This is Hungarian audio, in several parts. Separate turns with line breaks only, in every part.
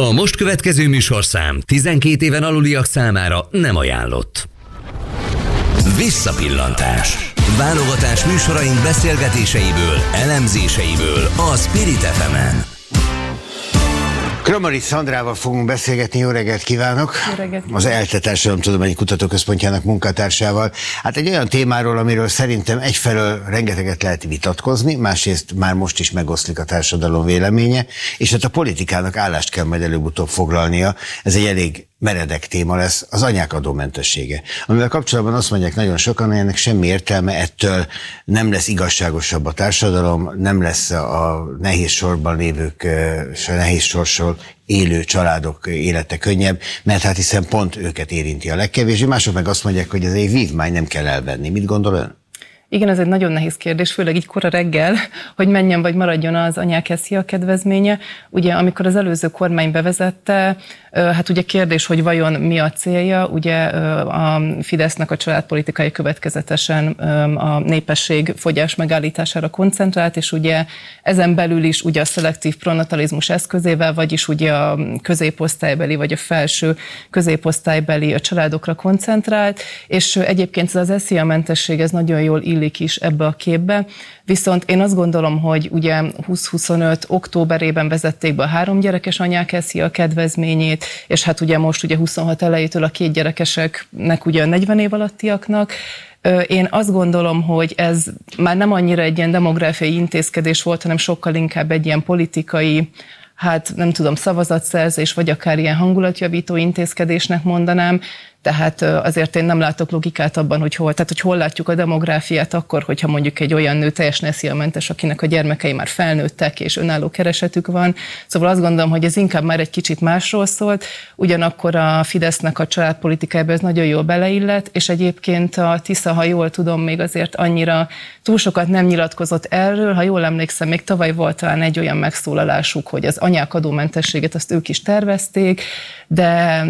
A most következő műsorszám 12 éven aluliak számára nem ajánlott. Visszapillantás. Válogatás műsoraink beszélgetéseiből, elemzéseiből a Spirit FM-en.
Kramaric Szandrával fogunk beszélgetni. Jó reggelt kívánok!
Jó reggelt.
Az ELTE Társadalomtudományi Kutatóközpontjának munkatársával. Hát egy olyan témáról, amiről szerintem egyfelől rengeteget lehet vitatkozni, másrészt már most is megoszlik a társadalom véleménye, és hát a politikának állást kell majd előbb-utóbb foglalnia. Ez egy elég meredek téma lesz, az anyák adómentessége. Amivel kapcsolatban azt mondják nagyon sokan, hogy ennek semmi értelme, ettől nem lesz igazságosabb a társadalom, nem lesz a nehéz sorban lévők, és a nehéz sorsról élő családok élete könnyebb, mert hát hiszen pont őket érinti a legkevésbé. Mások meg azt mondják, hogy ez egy vívmány, nem kell elvenni. Mit gondol ön?
Igen, ez egy nagyon nehéz kérdés, főleg így kora reggel, hogy menjen vagy maradjon az anyák SZIA kedvezménye. Ugye, amikor az előző kormány bevezette, hát ugye kérdés, hogy vajon mi a célja, ugye a Fidesznek a családpolitikai következetesen a népesség fogyás megállítására koncentrált, és ugye ezen belül is ugye a szelektív pronatalizmus eszközével, vagyis ugye a középosztálybeli vagy a felső középosztálybeli családokra koncentrált, és egyébként ez az SZIA-mentesség, ez nagyon jól illik is ebbe a képbe. Viszont én azt gondolom, hogy ugye 2025 októberében vezették be a 3 gyerekes anyák SZIA kedvezményét, és hát ugye most ugye 26 elejétől a 2 gyerekeseknek, ugye a 40 év alattiaknak. Én azt gondolom, hogy ez már nem annyira egy ilyen demográfiai intézkedés volt, hanem sokkal inkább egy ilyen politikai, hát nem tudom, szavazatszerzés, vagy akár ilyen hangulatjavító intézkedésnek mondanám. Tehát azért én nem látok logikát abban, hogy hol látjuk a demográfiát akkor, hogyha mondjuk egy olyan nő teljesen SZIA-mentes, akinek a gyermekei már felnőttek és önálló keresetük van. Szóval azt gondolom, hogy ez inkább már egy kicsit másról szólt, ugyanakkor a Fidesznek a családpolitikájába ez nagyon jól beleillett, és egyébként a Tisza, ha jól tudom, még azért annyira túl sokat nem nyilatkozott erről. Ha jól emlékszem, még tavaly volt talán egy olyan megszólalásuk, hogy az anyák adómentességet azt ők is tervezték, de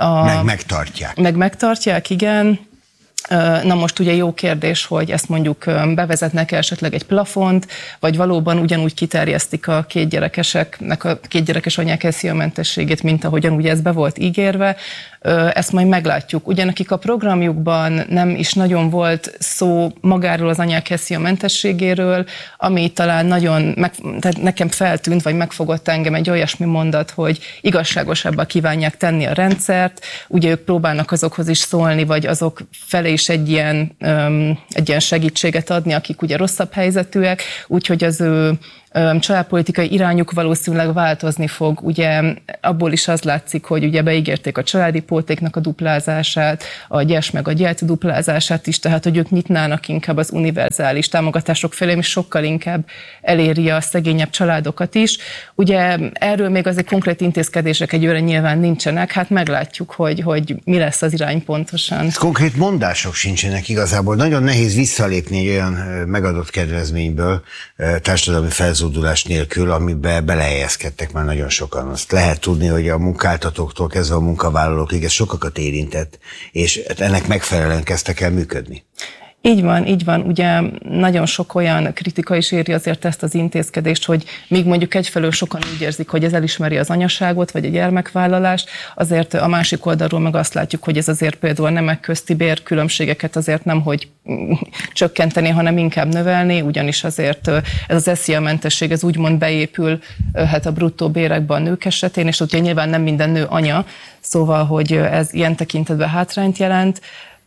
megtartják, igen. Na most ugye jó kérdés, hogy ezt mondjuk bevezetnek esetleg egy plafont, vagy valóban ugyanúgy kiterjesztik a 2 gyerekeseknek a 2 gyerekes anyák SZIA-mentességét, mint ahogyan ugye ez be volt ígérve. Ezt majd meglátjuk. Ugyanakik a programjukban nem is nagyon volt szó magáról az anyák SZIA-mentességéről, ami talán tehát nekem feltűnt, vagy megfogott engem egy olyasmi mondat, hogy igazságosabbá kívánják tenni a rendszert, ugye ők próbálnak azokhoz is szólni, vagy azok felé is egy ilyen segítséget adni, akik ugye rosszabb helyzetűek, úgyhogy az ő családpolitikai irányuk valószínűleg változni fog. Ugye abból is az látszik, hogy ugye beígérték a családi pótléknak a duplázását, a gyes meg a gyert duplázását is, tehát hogy ők nyitnának inkább az univerzális támogatások felé, és sokkal inkább eléri a szegényebb családokat is. Ugye erről még azért konkrét intézkedések egyőre nyilván nincsenek, hát meglátjuk, hogy mi lesz az irány pontosan.
Konkrét mondások sincsenek igazából. Nagyon nehéz visszalépni egy olyan megadott kedvezményből társadalmi felzódulás nélkül, amiben belehelyezkedtek már nagyon sokan. Azt lehet tudni, hogy a munkáltatóktól kezdve a munkavállalókig ez sokakat érintett, és ennek megfelelően kezdtek el működni.
Így van. Ugye nagyon sok olyan kritika is éri azért ezt az intézkedést, hogy míg mondjuk egyfelől sokan úgy érzik, hogy ez elismeri az anyaságot, vagy a gyermekvállalást, azért a másik oldalról meg azt látjuk, hogy ez azért például a nemek közti bérkülönbségeket azért nem, hogy csökkenteni, hanem inkább növelni, ugyanis azért ez az SZIA-mentesség, ez úgymond beépül hát a bruttó bérekben a nők esetén, és ugye nyilván nem minden nő anya, szóval, hogy ez ilyen tekintetben hátrányt jelent,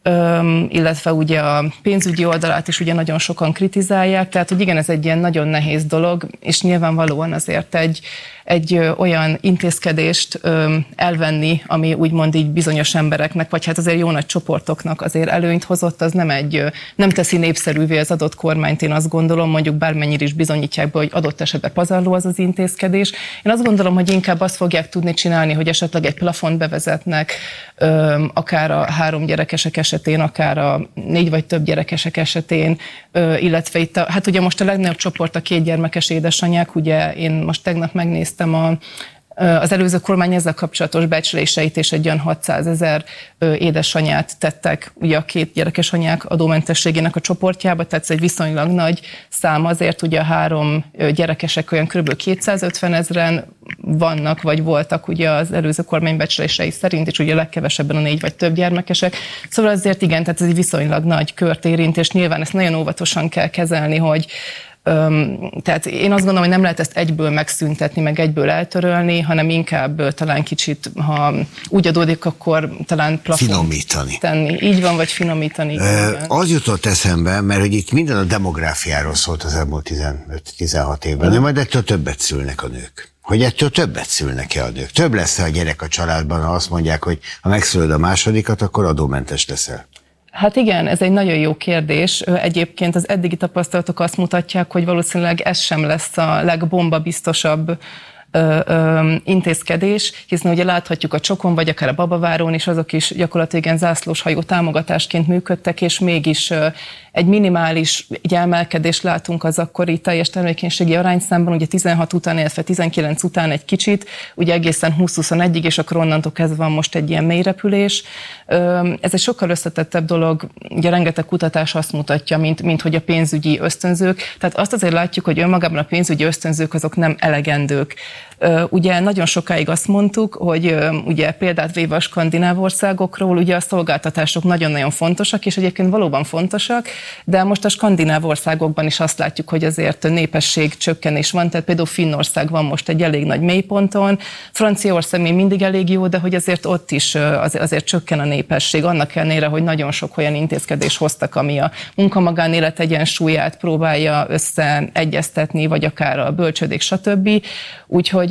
illetve ugye a pénzügyi oldalát is ugye nagyon sokan kritizálják, tehát hogy igen, ez egy ilyen nagyon nehéz dolog, és nyilvánvalóan azért egy olyan intézkedést elvenni, ami úgymond így bizonyos embereknek, vagy hát azért jó nagy csoportoknak azért előnyt hozott, az nem teszi népszerűvé az adott kormányt, én azt gondolom, mondjuk bármennyire is bizonyítják be, hogy adott esetben pazarló az az intézkedés. Én azt gondolom, hogy inkább azt fogják tudni csinálni, hogy esetleg egy plafont bevezetnek, akár a 3 gyerekesek esetén, akár a 4 vagy több gyerekesek esetén, illetve itt hát ugye most a legnagyobb csoport a 2 gyermekes édesanyák, ugye én most tegnap megnéztem Az előző kormány ezzel kapcsolatos becsléseit és egy olyan 600 000 édesanyát tettek ugye a 2 gyerekes anyák adómentességének a csoportjába, tehát ez egy viszonylag nagy szám, azért ugye a 3 gyerekesek olyan kb. 250 000-en vannak, vagy voltak ugye az előző kormány becslései szerint, és ugye legkevesebben a 4 vagy több gyermekesek. Szóval azért igen, tehát ez egy viszonylag nagy kört érint, és nyilván ezt nagyon óvatosan kell kezelni, hogy tehát én azt gondolom, hogy nem lehet ezt egyből megszüntetni, meg egyből eltörölni, hanem inkább talán kicsit, ha úgy adódik, akkor talán plafont
finomítani.
Tenni. Így van, vagy finomítani.
Az jutott eszembe, mert hogy itt minden a demográfiáról szólt az elmúlt 15-16 évben, de majd ettől többet szülnek a nők. Hogy ettől többet szülnek-e a nők? Több lesz-e a gyerek a családban, ha azt mondják, hogy ha megszülöd a másodikat, akkor adómentes leszel?
Hát igen, ez egy nagyon jó kérdés. Egyébként az eddigi tapasztalatok azt mutatják, hogy valószínűleg ez sem lesz a legbombabiztosabb intézkedés, hiszen ugye láthatjuk a Csokon, vagy akár a Babavárón is, azok is gyakorlatilag ilyen zászlóshajó támogatásként működtek, és mégis egy minimális emelkedést látunk az akkori teljes termékenységi arányszámban, ugye 16 után, illetve 19 után egy kicsit, ugye egészen 20-21-ig, és akkor onnantól kezdve van most egy ilyen mélyrepülés. Ez egy sokkal összetettebb dolog, ugye rengeteg kutatás azt mutatja, mint hogy a pénzügyi ösztönzők, tehát azt azért látjuk, hogy önmagában a pénzügyi ösztönzők azok nem elegendők. Ugye nagyon sokáig azt mondtuk, hogy ugye példát véve a skandináv országokról, ugye a szolgáltatások nagyon-nagyon fontosak, és egyébként valóban fontosak, de most a skandináv országokban is azt látjuk, hogy azért népesség csökkenés van, tehát például Finnország van most egy elég nagy mélyponton, Franciaország még mindig elég jó, de hogy azért ott is azért csökken a népesség, annak ellenére, hogy nagyon sok olyan intézkedés hoztak, ami a munka-magánélet egyensúlyát próbálja összeegyeztetni, vagy akár a bölcsődék, stb. Úgyhogy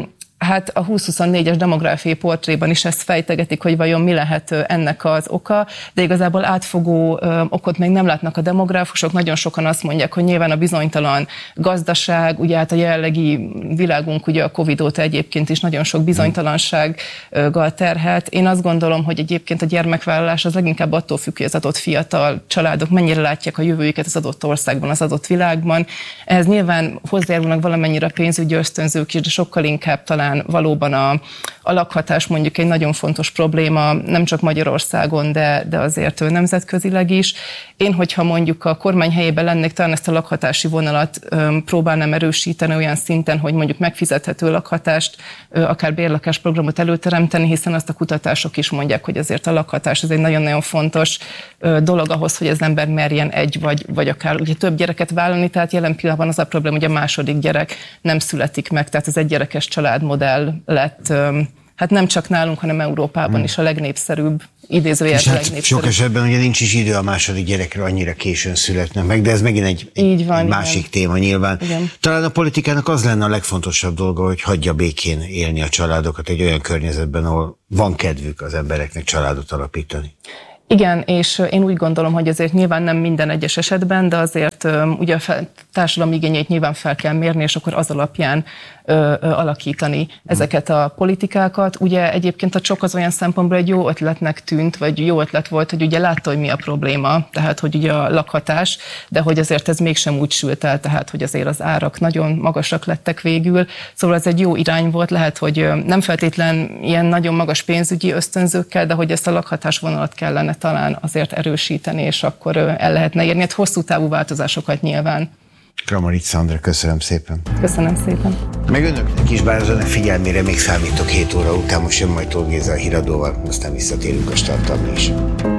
hát a 2024-es demográfiai portréban is ezt fejtegetik, hogy vajon mi lehet ennek az oka, de igazából átfogó okot még nem látnak a demográfusok. Nagyon sokan azt mondják, hogy nyilván a bizonytalan gazdaság, ugye hát a jelenlegi világunk ugye a Covid óta egyébként is nagyon sok bizonytalansággal terhelt. Én azt gondolom, hogy egyébként a gyermekvállalás az leginkább attól függ, hogy az adott fiatal családok mennyire látják a jövőjüket az adott országban, az adott világban. Ehhez nyilván hozzájárulnak valamennyire a pénzügyi ösztönzők is, de sokkal inkább talán valóban a lakhatás mondjuk egy nagyon fontos probléma, nem csak Magyarországon, de azért nemzetközileg is. Én, hogyha mondjuk a kormány helyében lennék, talán ezt a lakhatási vonalat próbálnám erősíteni olyan szinten, hogy mondjuk megfizethető lakhatást, akár bérlakásprogramot előteremteni, hiszen azt a kutatások is mondják, hogy azért a lakhatás ez egy nagyon-nagyon fontos dolog ahhoz, hogy az ember merjen egy vagy akár ugye több gyereket vállalni, tehát jelen pillanatban az a probléma, hogy a második gyerek nem születik meg, tehát az egygyerekes családmodell lett, hát nem csak nálunk, hanem Európában is a legnépszerűbb, idézőjelben legnépszerűbb.
Sok esetben ugye nincs is idő a második gyerekre, annyira későn születnek meg, de ez megint egy másik téma nyilván. Igen. Talán a politikának az lenne a legfontosabb dolga, hogy hagyja békén élni a családokat egy olyan környezetben, ahol van kedvük az embereknek családot alapítani.
Igen, és én úgy gondolom, hogy azért nyilván nem minden egyes esetben, de azért ugye a társadalom igényeit nyilván fel kell mérni, és akkor az alapján alakítani ezeket a politikákat. Ugye egyébként a Csok az olyan szempontból egy jó ötletnek tűnt, vagy jó ötlet volt, hogy ugye látta, hogy mi a probléma, tehát hogy ugye a lakhatás, de hogy azért ez mégsem úgy sült el, tehát hogy azért az árak nagyon magasak lettek végül. Szóval ez egy jó irány volt, lehet, hogy nem feltétlen ilyen nagyon magas pénzügyi ösztönzőkkel, de hogy ezt a lakhatás vonalat kellene talán azért erősíteni, és akkor el lehetne érni. Hát hosszú távú változásokat nyilván.
Kramarics Szandra, köszönöm szépen.
Köszönöm szépen.
Meg önöknek is, bár az önök figyelmére még számítok 7 óra után, most jön majd Tóth Géza a híradóval, aztán visszatérünk a starttalra is.